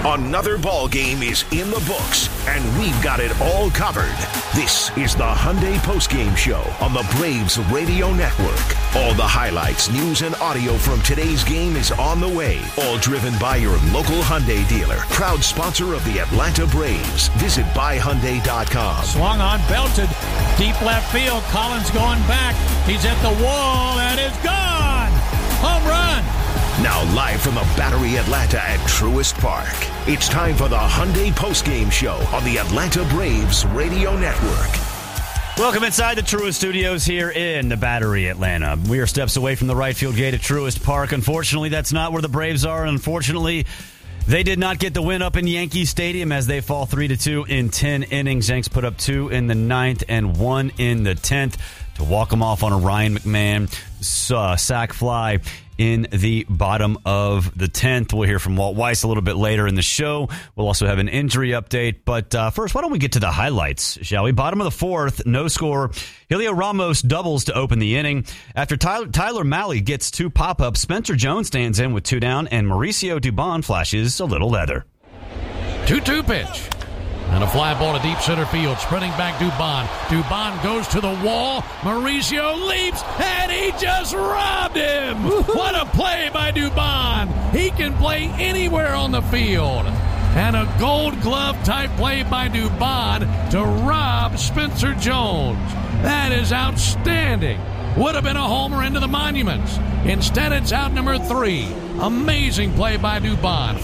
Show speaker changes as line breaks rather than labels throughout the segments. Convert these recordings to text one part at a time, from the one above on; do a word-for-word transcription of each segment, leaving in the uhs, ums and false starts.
Another ball game is in the books, and we've got it all covered. This is the Hyundai Postgame Show on the Braves Radio Network. All the highlights, news, and audio from today's game is on the way. All driven by your local Hyundai dealer. Proud sponsor of the Atlanta Braves. Visit buy hyundai dot com.
Swung on, belted. Deep left field. Collins going back. He's at the wall, and it's gone. Home run.
Now live from the Battery Atlanta at Truist Park. It's time for the Hyundai Postgame Show on the Atlanta Braves Radio Network.
Welcome inside the Truist Studios here in the Battery Atlanta. We are steps away from the right field gate at Truist Park. Unfortunately, that's not where the Braves are. Unfortunately, they did not get the win up in Yankee Stadium as they fall three to two in ten innings. Yanks put up two in the ninth and one in the tenth to walk them off on a Ryan McMahon uh, sac fly in the bottom of the tenth. We'll hear from Walt Weiss a little bit later in the show. We'll also have an injury update. But uh, first, why don't we get to the highlights, shall we? Bottom of the fourth, no score. Julio Ramos doubles to open the inning. After Tyler, Tyler Mahle gets two pop-ups, Spencer Jones stands in with two down, and Mauricio Dubon flashes a little leather.
two two pitch. And a fly ball to deep center field. Sprinting back Dubon. Dubon goes to the wall. Mauricio leaps, and he just robbed him. What a play by Dubon. He can play anywhere on the field. And a gold glove type play by Dubon to rob Spencer Jones. That is outstanding. Would have been a homer into the monuments. Instead, it's out number three. Amazing play by Dubon.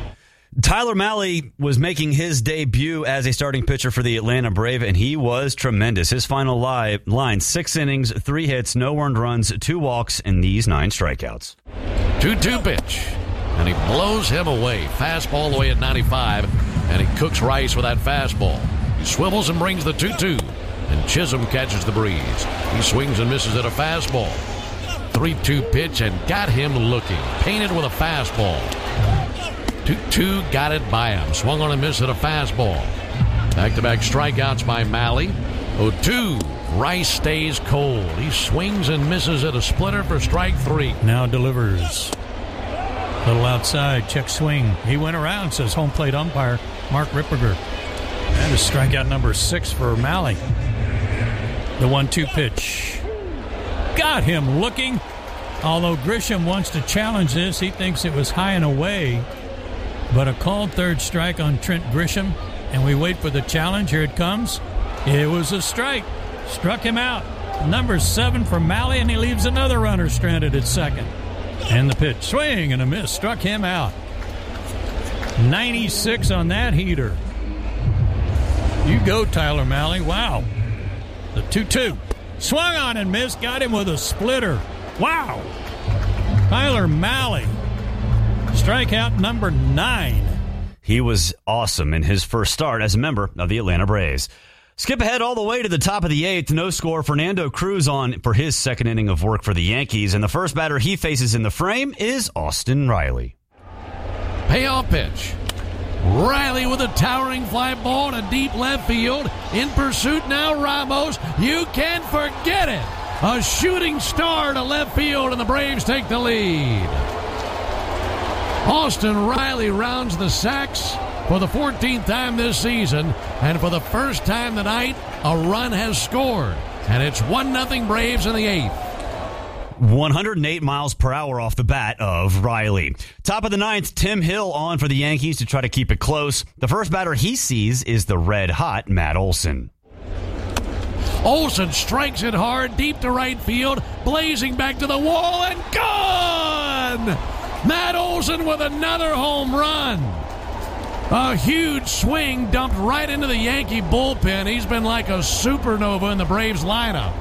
Tyler Mahle was making his debut as a starting pitcher for the Atlanta Braves, and he was tremendous. His final li- line, six innings, three hits, no earned runs, two walks, and these nine strikeouts.
two two pitch, and he blows him away. Fastball all the way at ninety-five, and he cooks Rice with that fastball. He swivels and brings the two two, and Chisholm catches the breeze. He swings and misses at a fastball. three two pitch, and got him looking. Painted with a fastball. two two got it by him. Swung on a miss at a fastball. Back-to-back strikeouts by Mahle. oh two. Rice stays cold. He swings and misses at a splitter for strike three.
Now delivers. Little outside. Check swing. He went around, says home plate umpire Mark Ripperger. That is strikeout number six for Mahle. The one two pitch. Got him looking. Although Grisham wants to challenge this, he thinks it was high and away. But a called third strike on Trent Grisham, and we wait for the challenge. Here it comes. It was a strike. Struck him out. Number seven for Mahle, and he leaves another runner stranded at second. And the pitch. Swing and a miss. Struck him out. ninety-six on that heater. You go, Tyler Mahle. Wow. The two two. Swung on and missed. Got him with a splitter. Wow. Tyler Mahle. Strikeout number nine.
He was awesome in his first start as a member of the Atlanta Braves. Skip ahead all the way to the top of the eighth. No score. Fernando Cruz on for his second inning of work for the Yankees. And the first batter he faces in the frame is Austin Riley.
Payoff pitch. Riley with a towering fly ball to deep left field. In pursuit now, Ramos. You can't forget it. A shooting star to left field, and the Braves take the lead. Austin Riley rounds the sacks for the fourteenth time this season, and for the first time tonight, a run has scored, and it's one nothing Braves in the eighth.
one hundred eight miles per hour off the bat of Riley. Top of the ninth, Tim Hill on for the Yankees to try to keep it close. The first batter he sees is the red-hot Matt Olson.
Olson strikes it hard, deep to right field, blazing back to the wall, and gone! Matt Olson with another home run. A huge swing dumped right into the Yankee bullpen. He's been like a supernova in the Braves lineup.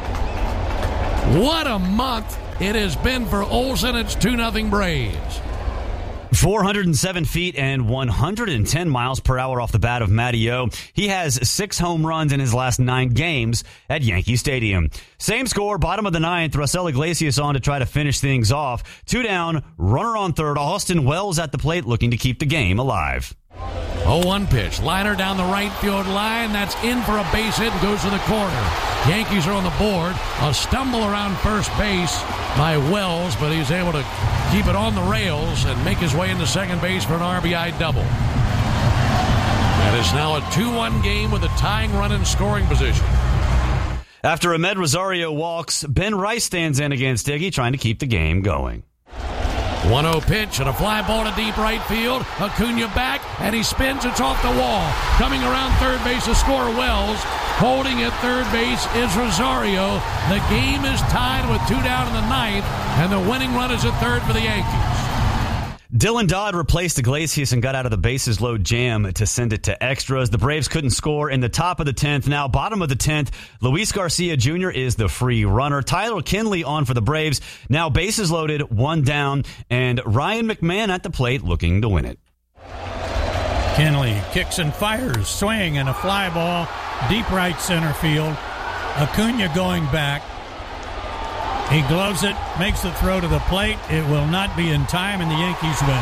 What a month it has been for Olson. It's two nothing Braves.
four hundred seven feet and one hundred ten miles per hour off the bat of Matty O. He has six home runs in his last nine games at Yankee Stadium. Same score, bottom of the ninth. Raisel Iglesias on to try to finish things off. Two down, runner on third. Austin Wells at the plate looking to keep the game alive.
oh one pitch. Liner down the right field line. That's in for a base hit and goes to the corner. Yankees are on the board. A stumble around first base by Wells, but he's able to keep it on the rails and make his way into second base for an R B I double. That is now a two one game with a tying run in scoring position.
After Ahmed Rosario walks, Ben Rice stands in against Iggy, trying to keep the game going.
one oh pitch and a fly ball to deep right field. Acuna back, and he spins. It's off the wall. Coming around third base to score Wells. Holding at third base is Rosario. The game is tied with two down in the ninth, and the winning run is at third for the Yankees.
Dylan Dodd replaced Iglesias and got out of the bases load jam to send it to extras. The Braves couldn't score in the top of the tenth. Now, bottom of the tenth, Luis Garcia Junior is the free runner. Tyler Kinley on for the Braves. Now bases loaded, one down, and Ryan McMahon at the plate looking to win it.
Kinley kicks and fires, swing and a fly ball, deep right center field. Acuna going back. He gloves it, makes the throw to the plate. It will not be in time, and the Yankees win.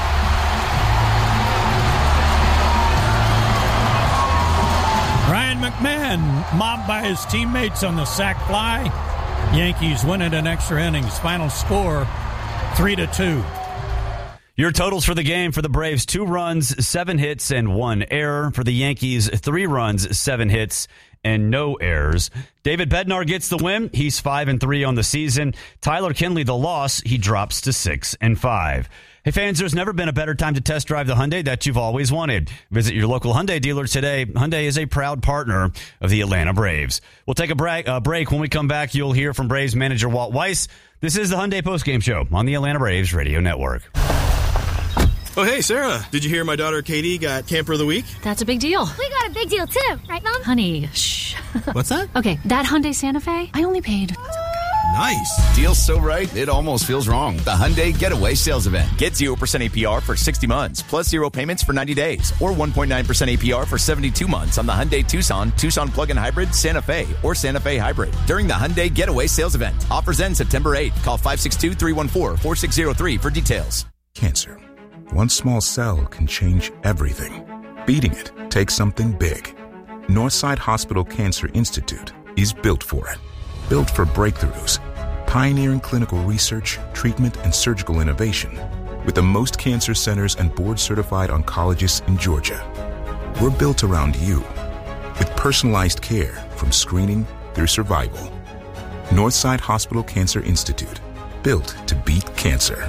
Ryan McMahon mobbed by his teammates on the sac fly. Yankees win it in extra innings. Final score, three to two.
Your totals for the game for the Braves, two runs, seven hits, and one error. For the Yankees, three runs, seven hits, and no errors. David Bednar gets the win. He's five and three on the season. Tyler Kinley, the loss, he drops to six and five. Hey fans, there's never been a better time to test drive the Hyundai that you've always wanted. Visit your local Hyundai dealer today. Hyundai is a proud partner of the Atlanta Braves. We'll take a break. Uh, break. When we come back, you'll hear from Braves manager Walt Weiss. This is the Hyundai Postgame Show on the Atlanta Braves Radio Network.
Oh, hey, Sarah, did you hear my daughter Katie got Camper of the Week?
That's a big deal.
We got a big deal, too. Right, Mom?
Honey, shh.
What's that?
Okay, that Hyundai Santa Fe, I only paid...
Nice.
Deal's so right, it almost feels wrong. The Hyundai Getaway Sales Event. Get zero percent A P R for sixty months, plus zero payments for ninety days, or one point nine percent A P R for seventy-two months on the Hyundai Tucson, Tucson Plug-in Hybrid, Santa Fe, or Santa Fe Hybrid during the Hyundai Getaway Sales Event. Offers end September eighth. Call five six two, three one four, four six zero three for details.
Cancer. One small cell can change everything. Beating it takes something big. Northside Hospital Cancer Institute is built for it. Built for breakthroughs, pioneering clinical research, treatment, and surgical innovation with the most cancer centers and board-certified oncologists in Georgia. We're built around you with personalized care from screening through survival. Northside Hospital Cancer Institute, built to beat cancer.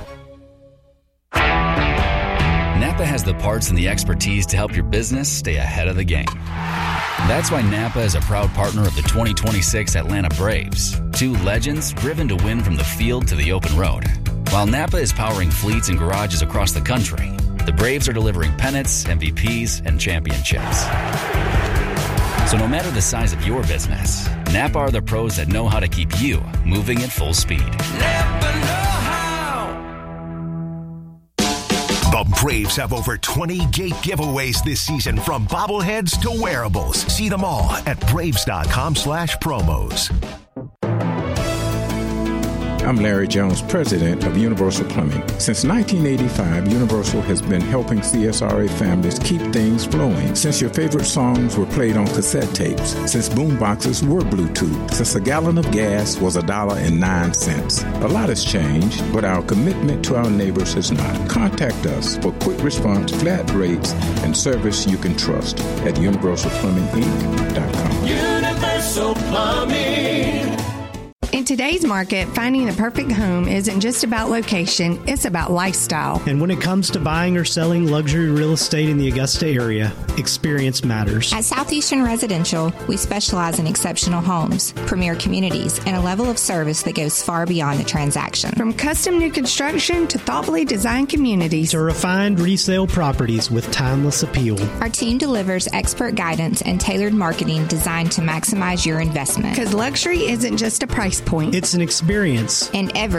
Napa has the parts and the expertise to help your business stay ahead of the game. That's why Napa is a proud partner of the twenty twenty-six Atlanta Braves, two legends driven to win from the field to the open road. While Napa is powering fleets and garages across the country, the Braves are delivering pennants, M V Ps, and championships. So no matter the size of your business, Napa are the pros that know how to keep you moving at full speed.
Napa know how. The Braves have over twenty gate giveaways this season, from bobbleheads to wearables. See them all at braves.com slash promos.
I'm Larry Jones, president of Universal Plumbing. Since nineteen eighty-five, Universal has been helping C S R A families keep things flowing. Since your favorite songs were played on cassette tapes. Since boomboxes were Bluetooth. Since a gallon of gas was a dollar and nine cents. A lot has changed, but our commitment to our neighbors has not. Contact us for quick response, flat rates, and service you can trust at universal plumbing inc dot com.
Universal Plumbing.
In today's market, finding the perfect home isn't just about location, it's about lifestyle.
And when it comes to buying or selling luxury real estate in the Augusta area, experience matters.
At Southeastern Residential, we specialize in exceptional homes, premier communities, and a level of service that goes far beyond the transaction.
From custom new construction to thoughtfully designed communities
to refined resale properties with timeless appeal.
Our team delivers expert guidance and tailored marketing designed to maximize your investment.
Because luxury isn't just a price point.
It's an experience.
And every